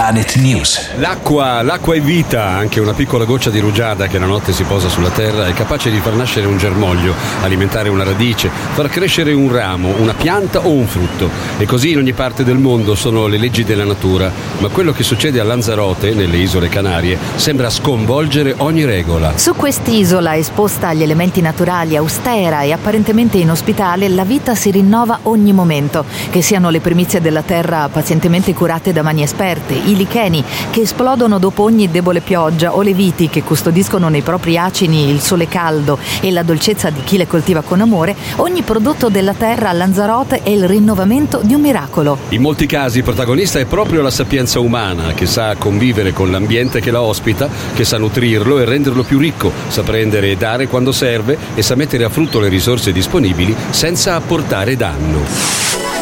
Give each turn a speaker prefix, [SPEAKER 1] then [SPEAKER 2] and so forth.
[SPEAKER 1] Planet News.
[SPEAKER 2] L'acqua è vita, anche una piccola goccia di rugiada che la notte si posa sulla terra è capace di far nascere un germoglio, alimentare una radice, far crescere un ramo, una pianta o un frutto. E così in ogni parte del mondo sono le leggi della natura, ma quello che succede a Lanzarote, nelle isole Canarie, sembra sconvolgere ogni regola.
[SPEAKER 3] Su quest'isola, esposta agli elementi naturali, austera e apparentemente inospitale, la vita si rinnova ogni momento, che siano le primizie della terra pazientemente curate da mani esperte, i licheni che esplodono dopo ogni debole pioggia o le viti che custodiscono nei propri acini il sole caldo e la dolcezza di chi le coltiva con amore. Ogni prodotto della terra a Lanzarote è il rinnovamento di un miracolo.
[SPEAKER 2] In molti casi il protagonista è proprio la sapienza umana, che sa convivere con l'ambiente che la ospita, che sa nutrirlo e renderlo più ricco, sa prendere e dare quando serve e sa mettere a frutto le risorse disponibili senza apportare danno.